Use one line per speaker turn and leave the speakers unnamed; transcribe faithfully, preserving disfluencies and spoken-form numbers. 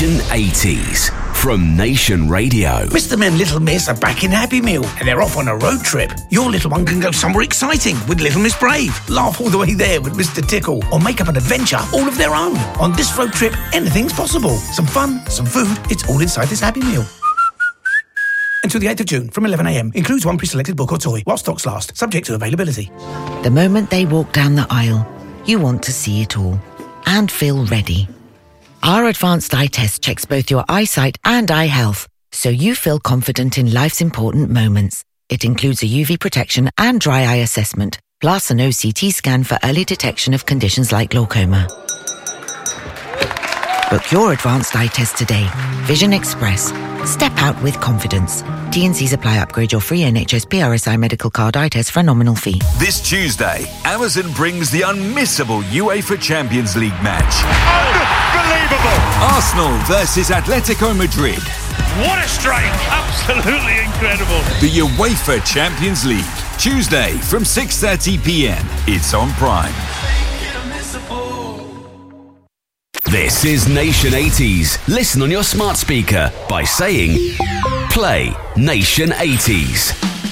Nation eighties from Nation Radio.
Mister Men, Little Miss are back in Happy Meal and they're off on a road trip. Your little one can go somewhere exciting with Little Miss Brave, laugh all the way there with Mister Tickle, or make up an adventure all of their own. On this road trip, anything's possible. Some fun, some food, it's all inside this Happy Meal. Until the eighth of June from eleven a m. Includes one pre-selected book or toy while stocks last, subject to availability.
The moment they walk down the aisle, you want to see it all and feel ready. Our advanced eye test checks both your eyesight and eye health, so you feel confident in life's important moments. It includes a U V protection and dry eye assessment, plus an O C T scan for early detection of conditions like glaucoma. Book your advanced eye test today. Vision Express. Step out with confidence. T and C's apply. Upgrade your free N H S P R S I medical card eye test for a nominal fee.
This Tuesday, Amazon brings the unmissable UEFA Champions League match. Unbelievable! Arsenal versus Atletico Madrid.
What a strike! Absolutely incredible.
The UEFA Champions League. Tuesday from six thirty p m. It's on Prime.
This is Nation eighties. Listen on your smart speaker by saying, play Nation eighties.